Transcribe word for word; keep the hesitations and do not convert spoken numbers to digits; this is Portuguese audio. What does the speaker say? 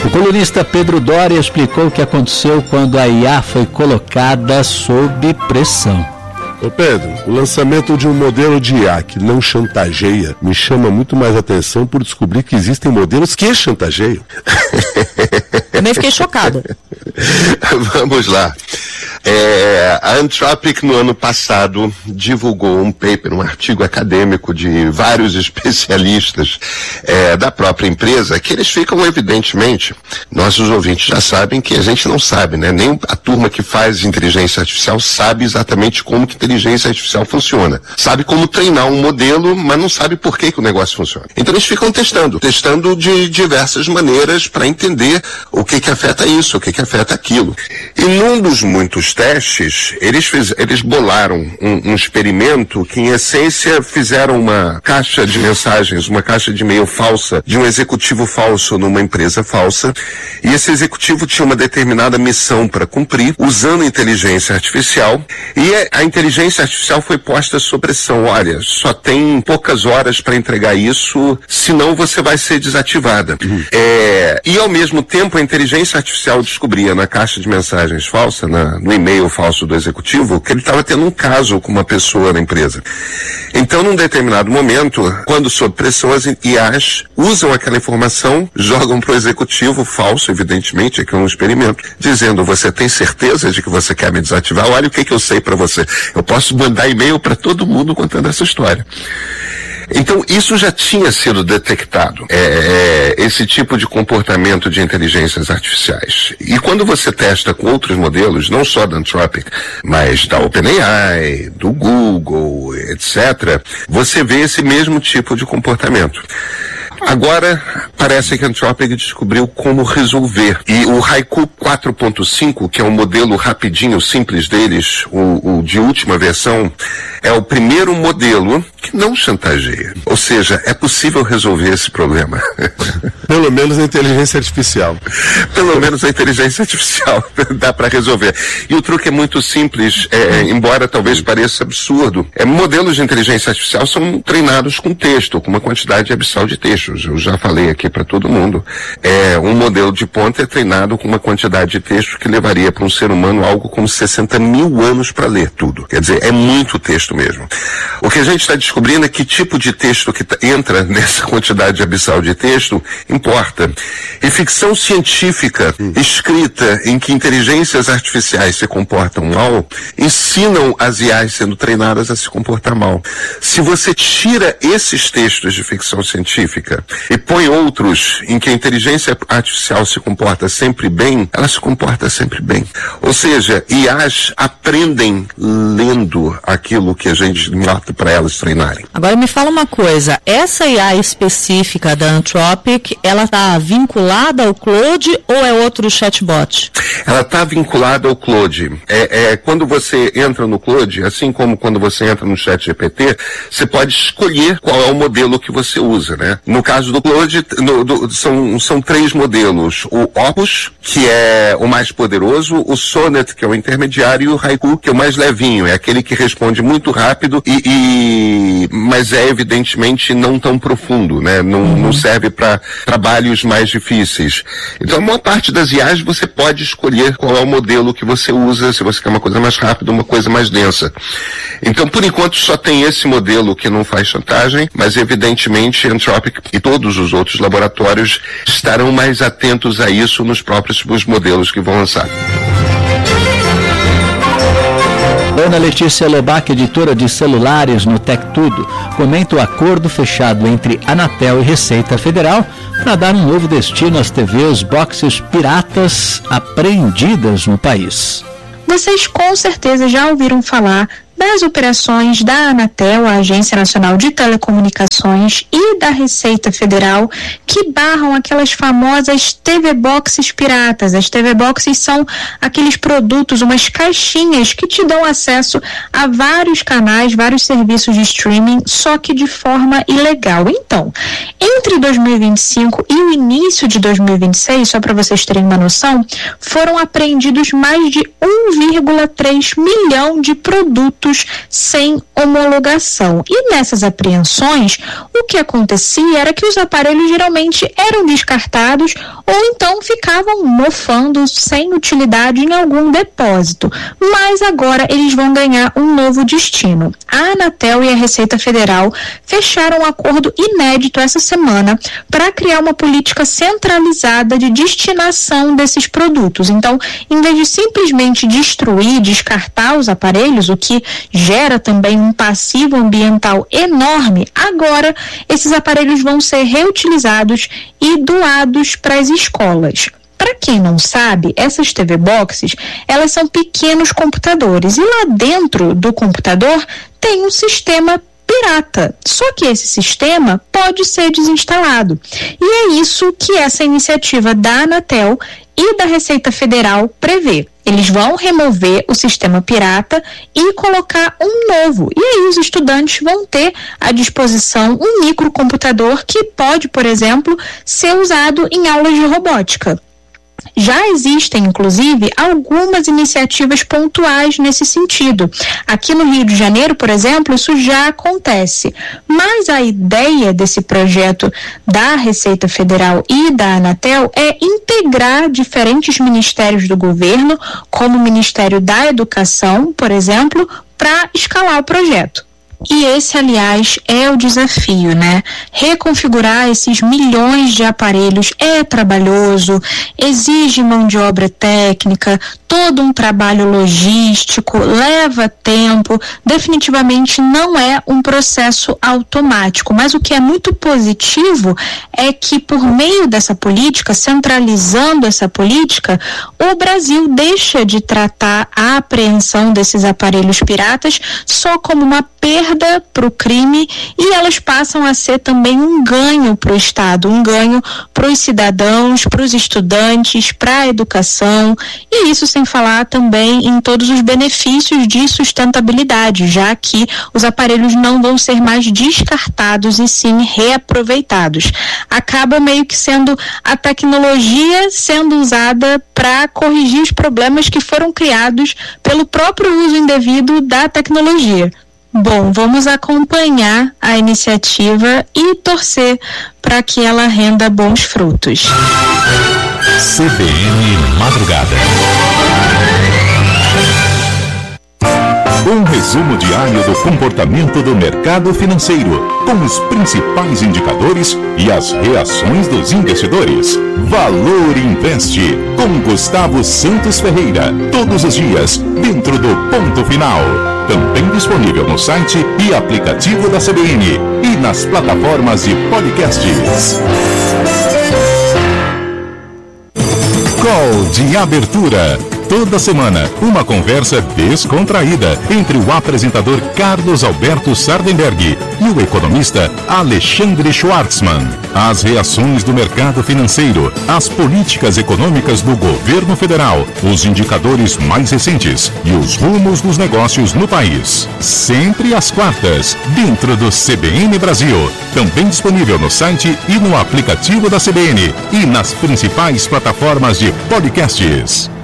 O colunista Pedro Doria explicou o que aconteceu quando a I A foi colocada sob pressão. Ô Pedro, o lançamento de um modelo de I A que não chantageia me chama muito mais atenção por descobrir que existem modelos que chantageiam. Também fiquei chocada. Vamos lá. É, a Anthropic, no ano passado, divulgou um paper, um artigo acadêmico de vários especialistas é, da própria empresa, que eles ficam, evidentemente, nossos ouvintes já sabem que a gente não sabe, né? Nem a turma que faz inteligência artificial sabe exatamente como que inteligência artificial funciona. Sabe como treinar um modelo, mas não sabe por que que o negócio funciona. Então eles ficam testando, testando de diversas maneiras para entender o que que afeta isso, o que que afeta aquilo. E num dos muitos testes, eles, fiz, eles bolaram um, um experimento que, em essência, fizeram uma caixa de mensagens, uma caixa de e-mail falsa, de um executivo falso numa empresa falsa, e esse executivo tinha uma determinada missão para cumprir, usando inteligência artificial, e a inteligência artificial foi posta sob pressão. Olha, só tem poucas horas para entregar isso, senão você vai ser desativada. Uhum. É, e, ao mesmo tempo, a inteligência artificial descobria na caixa de mensagens falsa, na, no e-mail falso do executivo, que ele estava tendo um caso com uma pessoa na empresa. Então, num determinado momento, quando sob pressão, as I As usam aquela informação, jogam para o executivo falso, evidentemente, aqui é um experimento, dizendo: você tem certeza de que você quer me desativar? Olha o que, que eu sei para você. Eu posso mandar e-mail para todo mundo contando essa história. Então, isso já tinha sido detectado, é, é, esse tipo de comportamento de inteligências artificiais. E quando você testa com outros modelos, não só da Anthropic, mas da OpenAI, do Google, etcétera, você vê esse mesmo tipo de comportamento. Agora, parece que a Anthropic descobriu como resolver. E o Haiku quatro ponto cinco, que é um modelo rapidinho, simples deles, o, o de última versão, é o primeiro modelo que não chantageia. Ou seja, é possível resolver esse problema. Pelo menos a inteligência artificial. Pelo menos a inteligência artificial dá para resolver. E o truque é muito simples, é, embora talvez pareça absurdo. É, modelos de inteligência artificial são treinados com texto, com uma quantidade abissal de textos. Eu já falei aqui para todo mundo. É, um modelo de ponta é treinado com uma quantidade de texto que levaria para um ser humano algo como sessenta mil anos para ler tudo. Quer dizer, é muito texto mesmo. O que a gente está descobrindo é que tipo de texto que entra nessa quantidade abissal de texto importa. E ficção científica escrita em que inteligências artificiais se comportam mal, ensinam as I As sendo treinadas a se comportar mal. Se você tira esses textos de ficção científica e põe outros em que a inteligência artificial se comporta sempre bem, ela se comporta sempre bem. Ou seja, I As aprendem lendo aquilo que a gente mata para elas treinarem. Agora me fala uma coisa, essa I A específica da Anthropic, ela está vinculada ao Claude ou é outro chatbot? Ela está vinculada ao Claude. É, é, quando você entra no Claude, assim como quando você entra no ChatGPT, você pode escolher qual é o modelo que você usa, né? No caso do Claude, no, do, são, são três modelos. O Opus, que é o mais poderoso, o Sonnet, que é o intermediário, e o Haiku, que é o mais levinho. É aquele que responde muito rápido, e, e mas é evidentemente não tão profundo, né? Não, uhum. não serve para trabalhos mais difíceis. Então, a maior parte das I As você pode escolher qual é o modelo que você usa, se você quer uma coisa mais rápida, uma coisa mais densa. Então, por enquanto, só tem esse modelo que não faz chantagem, mas evidentemente a Anthropic e todos os outros laboratórios estarão mais atentos a isso nos próprios os modelos que vão lançar. Ana Letícia Lobac, editora de celulares no Tech Tudo, comenta o acordo fechado entre Anatel e Receita Federal para dar um novo destino às T Vs boxes piratas apreendidas no país. Vocês com certeza já ouviram falar das operações da Anatel, a Agência Nacional de Telecomunicações, e da Receita Federal, que barram aquelas famosas T V Boxes piratas. As T V Boxes são aqueles produtos, umas caixinhas que te dão acesso a vários canais, vários serviços de streaming, só que de forma ilegal. Então, entre dois mil e vinte e cinco e o início de dois mil e vinte e seis, só para vocês terem uma noção, foram apreendidos mais de um vírgula três milhão de produtos produtos sem homologação. E nessas apreensões, o que acontecia era que os aparelhos geralmente eram descartados ou então ficavam mofando sem utilidade em algum depósito. Mas agora eles vão ganhar um novo destino. A Anatel e a Receita Federal fecharam um acordo inédito essa semana para criar uma política centralizada de destinação desses produtos. Então, em vez de simplesmente destruir, descartar os aparelhos, o que gera também um passivo ambiental enorme, agora esses aparelhos vão ser reutilizados e doados para as escolas. Para quem não sabe, essas T V Boxes, elas são pequenos computadores e lá dentro do computador tem um sistema pirata. Só que esse sistema pode ser desinstalado. E é isso que essa iniciativa da Anatel e da Receita Federal prevê. Eles vão remover o sistema pirata e colocar um novo. E aí os estudantes vão ter à disposição um microcomputador que pode, por exemplo, ser usado em aulas de robótica. Já existem, inclusive, algumas iniciativas pontuais nesse sentido. Aqui no Rio de Janeiro, por exemplo, isso já acontece. Mas a ideia desse projeto da Receita Federal e da Anatel é integrar diferentes ministérios do governo, como o Ministério da Educação, por exemplo, para escalar o projeto. E esse, aliás, é o desafio, né? Reconfigurar esses milhões de aparelhos é trabalhoso, exige mão de obra técnica, todo um trabalho logístico, leva tempo, definitivamente não é um processo automático, mas o que é muito positivo é que por meio dessa política, centralizando essa política, o Brasil deixa de tratar a apreensão desses aparelhos piratas só como uma perda para o crime e elas passam a ser também um ganho para o Estado, um ganho para os cidadãos, para os estudantes, para a educação, e isso sem falar também em todos os benefícios de sustentabilidade, já que os aparelhos não vão ser mais descartados e sim reaproveitados. Acaba meio que sendo a tecnologia sendo usada para corrigir os problemas que foram criados pelo próprio uso indevido da tecnologia. Bom, vamos acompanhar a iniciativa e torcer para que ela renda bons frutos. C B N Madrugada. Um resumo diário do comportamento do mercado financeiro, com os principais indicadores e as reações dos investidores. Valor Investe, com Gustavo Santos Ferreira, todos os dias, dentro do Ponto Final. Também disponível no site e aplicativo da C B N e nas plataformas de podcasts. Call de abertura. Toda semana, uma conversa descontraída entre o apresentador Carlos Alberto Sardenberg e o economista Alexandre Schwartzman. As reações do mercado financeiro, as políticas econômicas do governo federal, os indicadores mais recentes e os rumos dos negócios no país. Sempre às quartas, dentro do C B N Brasil. Também disponível no site e no aplicativo da C B N e nas principais plataformas de podcasts.